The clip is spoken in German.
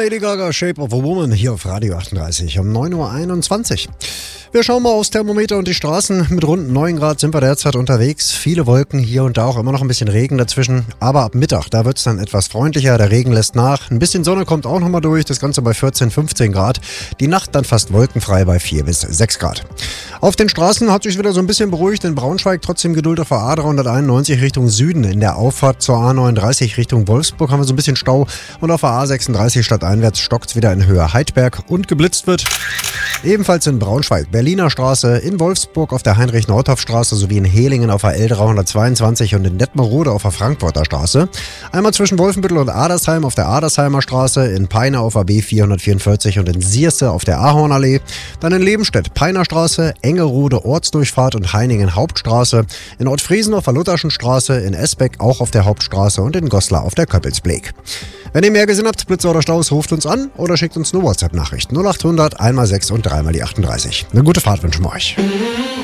Lady Gaga, Shape of a Woman, hier auf Radio 38 um 9.21 Uhr. Wir schauen mal aufs Thermometer und die Straßen. Mit rund 9 Grad sind wir derzeit unterwegs. Viele Wolken, hier und da auch immer noch ein bisschen Regen dazwischen. Aber ab Mittag, da wird es dann etwas freundlicher. Der Regen lässt nach. Ein bisschen Sonne kommt auch nochmal durch. Das Ganze bei 14, 15 Grad. Die Nacht dann fast wolkenfrei bei 4 bis 6 Grad. Auf den Straßen hat sich wieder so ein bisschen beruhigt. In Braunschweig trotzdem Geduld auf der A391 Richtung Süden. In der Auffahrt zur A39 Richtung Wolfsburg haben wir so ein bisschen Stau. Und auf der A36 stadteinwärts stockt es wieder in Höhe Heidberg und geblitzt wird. Ebenfalls in Braunschweig, Berliner Straße, in Wolfsburg auf der Heinrich-Nordhoff-Straße sowie in Hehlingen auf der L322 und in Detmerode auf der Frankfurter Straße. Einmal zwischen Wolfenbüttel und Adersheim auf der Adersheimer Straße, in Peine auf der B444 und in Sierste auf der Ahornallee. Dann in Lebenstedt, Peiner Straße, Engerode Ortsdurchfahrt und Heiningen Hauptstraße. In Ottfriesen auf der Lutherschen Straße, in Esbeck auch auf der Hauptstraße und in Goslar auf der Köppelsbeek. Wenn ihr mehr gesehen habt, Blitze oder Staus, ruft uns an oder schickt uns eine WhatsApp-Nachricht. 0800 1x6 und 3x die 38. Eine gute Fahrt wünschen wir euch.